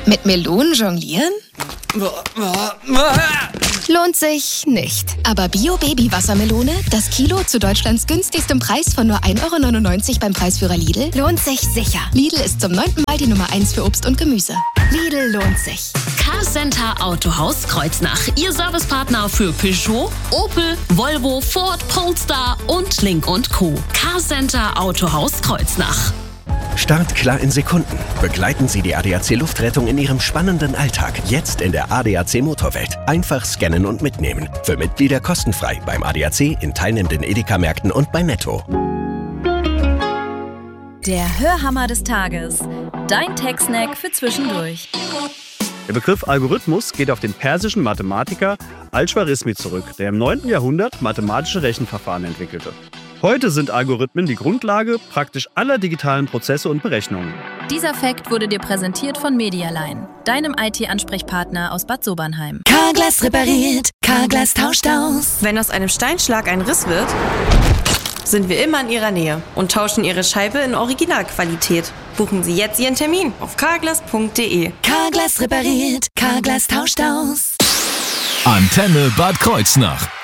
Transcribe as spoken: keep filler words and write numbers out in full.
Mit Melonen jonglieren? Lohnt sich nicht. Aber Bio-Baby-Wassermelone, das Kilo zu Deutschlands günstigstem Preis von nur ein Euro neunundneunzig beim Preisführer Lidl, lohnt sich sicher. Lidl ist zum neunten Mal die Nummer eins für Obst und Gemüse. Lidl lohnt sich. Carcenter Autohaus Kreuznach. Ihr Servicepartner für Peugeot, Opel, Volvo, Ford, Polestar und Link und Co. Carcenter Autohaus Kreuznach. Start klar in Sekunden. Begleiten Sie die A D A C Luftrettung in Ihrem spannenden Alltag. Jetzt in der A D A C Motorwelt. Einfach scannen und mitnehmen. Für Mitglieder kostenfrei beim A D A C, in teilnehmenden Edeka-Märkten und bei Netto. Der Hörhammer des Tages. Dein Tech-Snack für zwischendurch. Der Begriff Algorithmus geht auf den persischen Mathematiker Al-Chwarizmi zurück, der im neunten Jahrhundert mathematische Rechenverfahren entwickelte. Heute sind Algorithmen die Grundlage praktisch aller digitalen Prozesse und Berechnungen. Dieser Fact wurde dir präsentiert von Medialine, deinem I T-Ansprechpartner aus Bad Sobernheim. Carglass repariert, Carglass tauscht aus. Wenn aus einem Steinschlag ein Riss wird, sind wir immer in Ihrer Nähe und tauschen Ihre Scheibe in Originalqualität. Buchen Sie jetzt Ihren Termin auf carglass punkt de. Carglass repariert, Carglass tauscht aus. Antenne Bad Kreuznach.